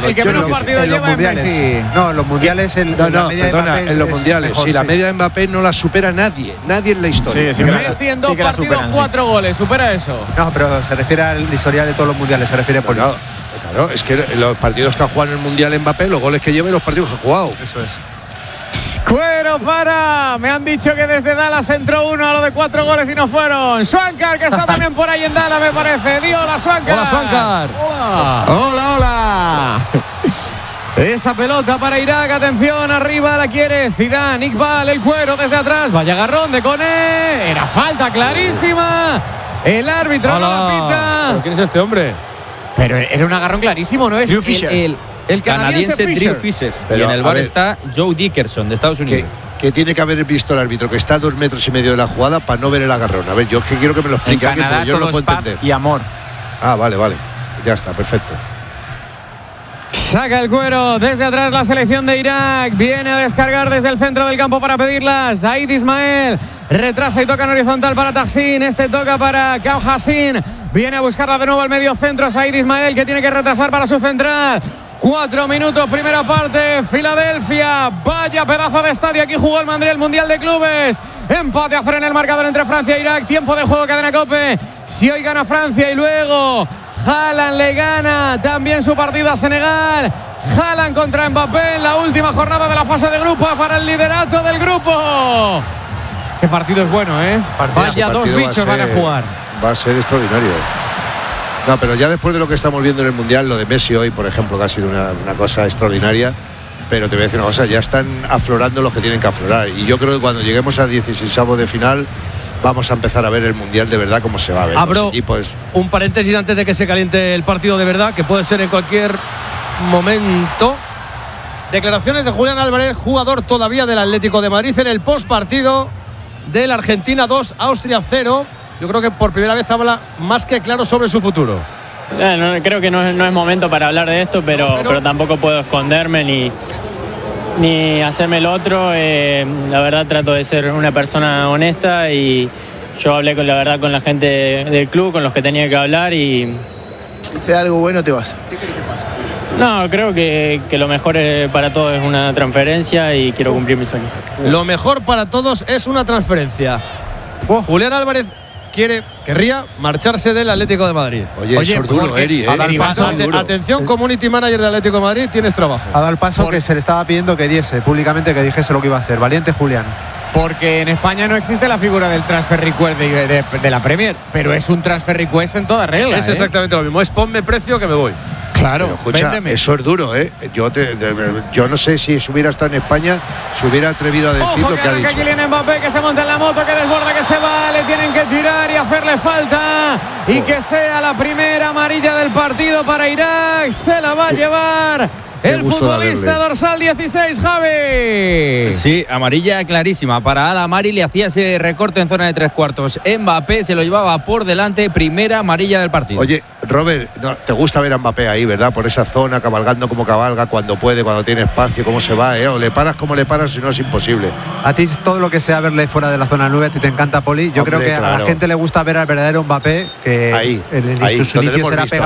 el que menos partidos lleva es Messi. No, en los mundiales en los mundiales. mejor, sí, la media de Mbappé no la supera nadie en la historia. Messi en 2 partidos, 4 goles, supera eso. No, pero se refiere al historial de todos los mundiales, se refiere por eso. Claro, es que los partidos que ha jugado en el mundial Mbappé, los goles que lleva y los partidos que ha jugado. Eso es. Cuero para. Me han dicho que desde Dallas entró uno a lo de 4 goles y no fueron. Swankar, que está también por ahí en Dallas, me parece. Hola, Swankar. Hola, Swankar. Hola. Esa pelota para Irak, atención, arriba la quiere Zidane, Iqbal, el Cuero desde atrás. Vaya agarrón de Koné. Era falta clarísima. El árbitro no la pita. ¿Pero quién es este hombre? Pero era un agarrón clarísimo, ¿no es? El canadiense Drew Fisher. Pero, y en el bar ver, está Joe Dickerson, de Estados Unidos. Que tiene que haber visto el árbitro, que está a 2,5 metros de la jugada, para no ver el agarrón. A ver, yo es que quiero que me lo explique alguien, pero yo no lo puedo entender. Y amor. Ah, vale. Ya está, perfecto. Saca el Cuero desde atrás la selección de Irak. Viene a descargar desde el centro del campo para pedirlas. Zaid Ismael retrasa y toca en horizontal para Tahsin. Este toca para Kao Hassin. Viene a buscarla de nuevo al medio centro. Zaid Ismael, que tiene que retrasar para su central. 4 minutos, primera parte. Filadelfia. Vaya pedazo de estadio. Aquí jugó el Madrid el Mundial de Clubes. Empate a 0 en el marcador entre Francia e Irak. Tiempo de juego, cadena COPE. Si hoy gana Francia y luego Haaland le gana también su partido a Senegal. Haaland contra Mbappé en la última jornada de la fase de grupos para el liderato del grupo. Ese partido es bueno, ¿eh? Vaya dos bichos van a jugar. Va a ser extraordinario. No, pero ya después de lo que estamos viendo en el Mundial, lo de Messi hoy, por ejemplo, que ha sido una cosa extraordinaria. Pero te voy a decir una cosa, ya están aflorando los que tienen que aflorar. Y yo creo que cuando lleguemos a 16avos de final, vamos a empezar a ver el Mundial de verdad cómo se va a ver. Abro un paréntesis antes de que se caliente el partido de verdad, que puede ser en cualquier momento. Declaraciones de Julián Álvarez, jugador todavía del Atlético de Madrid, en el postpartido del Argentina 2, Austria 0. Yo creo que por primera vez habla más que claro sobre su futuro. Creo que no es momento para hablar de esto, pero tampoco puedo esconderme ni hacerme el otro. La verdad trato de ser una persona honesta y yo hablé con la gente del club, con los que tenía que hablar y... Si sea algo bueno te vas. ¿Qué crees que pasa? No, creo que lo mejor para todos es una transferencia y quiero cumplir mi sueño. Lo mejor para todos es una transferencia. Julián Álvarez querría marcharse del Atlético de Madrid. Oye, eso es duro, Eri. Atención, community manager del Atlético de Madrid, tienes trabajo. Ha dado el paso que se le estaba pidiendo que diese públicamente, que dijese lo que iba a hacer. Valiente Julián. Porque en España no existe la figura del transfer request de la Premier, pero es un transfer request en toda regla. Es exactamente lo mismo, es ponme precio que me voy. Claro, pero escucha, véndeme. Eso es duro, ¿eh? Yo no sé si hubiera estado en España, se hubiera atrevido a decir lo que ha dicho. Kylian Mbappé, que se monta en la moto, que desborda, que se va, le tienen que tirar y hacerle falta. Y que sea la primera amarilla del partido para Irak. Se la va a llevar el futbolista dorsal 16, Javi. Sí, amarilla clarísima para Al-Amari, le hacía ese recorte en zona de 3/4. Mbappé se lo llevaba por delante, primera amarilla del partido. Oye, Robert, te gusta ver a Mbappé ahí, ¿verdad? Por esa zona, cabalgando como cabalga, cuando puede, cuando tiene espacio, cómo se va, ¿eh? O le paras como le paras, si no es imposible. A ti todo lo que sea verle fuera de la zona 9, a ti te encanta, Poli. Yo creo que a la gente le gusta ver al verdadero Mbappé, que ahí, en sus inicios era pegado.